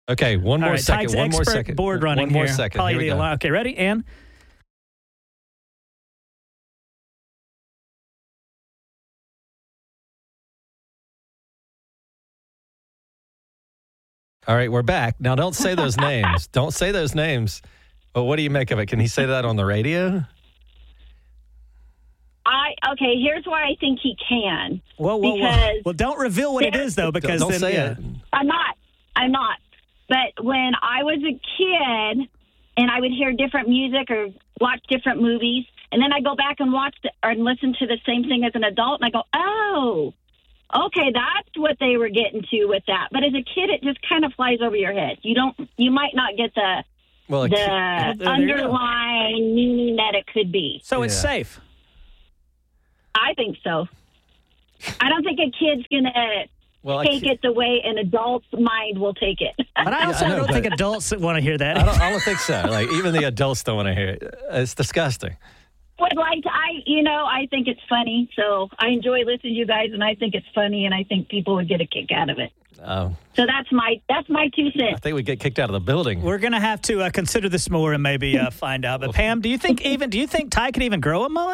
Okay, one more second. Tig's One more expert second. board running One more here. second. Probably Here we the go. alarm. Okay, ready? And All right, we're back. Now, don't say those names. Don't say those names. But what do you make of it? Can he say that on the radio? Okay, here's why I think he can. whoa. Well, don't reveal what it is though, because Don't then say yeah. it. I'm not. But when I was a kid and I would hear different music or watch different movies, and then I go back and and listen to the same thing as an adult, and I go, oh, okay, that's what they were getting to with that. But as a kid, it just kind of flies over your head. You might not get the underlying meaning that it could be. So it's safe. I think so. I don't think a kid's going to take it the way an adult's mind will take it. But I also don't think adults want to hear that. I don't think so. Like, even the adults don't want to hear it. It's disgusting. I think it's funny. So I enjoy listening to you guys, and I think it's funny, and I think people would get a kick out of it. Oh. So that's my 2 cents. I think we get kicked out of the building. We're going to have to consider this more and maybe find out. But Pam, do you think Ty could even grow a mullet?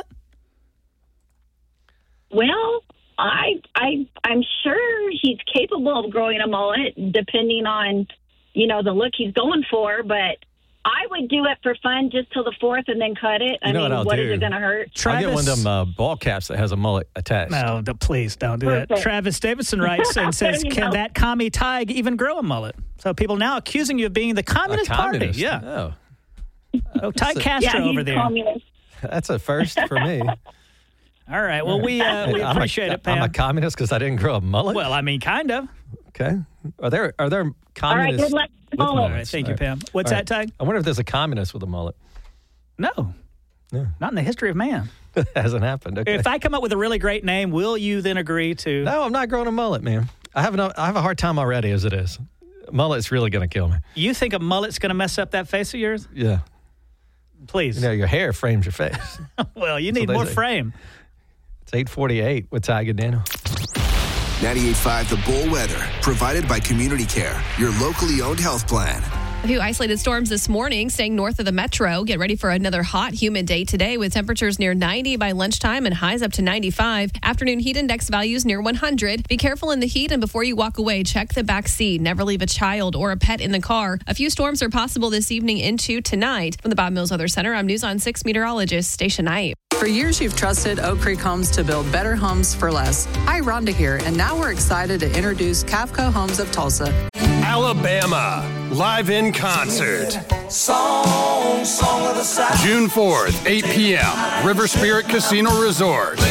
Well, I'm sure he's capable of growing a mullet, depending on, the look he's going for. But I would do it for fun just till the 4th and then cut it. What is it going to hurt? I'll get one of them ball caps that has a mullet attached. No, please don't do that. Travis Davidson writes and says, can that commie Ty even grow a mullet? So people now accusing you of being the Communist Party. Yeah. Oh, Ty Castro over there. Communist. That's a first for me. All right. Well, we appreciate it, Pam. I'm a communist because I didn't grow a mullet? Well, I mean, kind of. Okay. Are there communists? All right, good luck. With All mullets? right. Thank you, Pam. What's that, Ty? I wonder if there's a communist with a mullet. No. Not in the history of man. It hasn't happened. Okay. If I come up with a really great name, will you then agree to? No, I'm not growing a mullet, man. I have a hard time already as it is. Mullet's really going to kill me. You think a mullet's going to mess up that face of yours? Yeah. Please. Your hair frames your face. Well, you need more frame. It's 8:48 with Ty Daniel. 98.5 The Bull Weather, provided by Community Care, your locally owned health plan. A few isolated storms this morning, staying north of the metro. Get ready for another hot, humid day today with temperatures near 90 by lunchtime and highs up to 95. Afternoon heat index values near 100. Be careful in the heat, and before you walk away, check the back seat. Never leave a child or a pet in the car. A few storms are possible this evening into tonight. From the Bob Mills Weather Center, I'm News on 6 meteorologist Stacia Knight. For years, you've trusted Oak Creek Homes to build better homes for less. Hi, Rhonda here, and now we're excited to introduce Cavco Homes of Tulsa. Alabama, live in concert. Song of the South. June 4th, 8 p.m., River Spirit Casino Resort.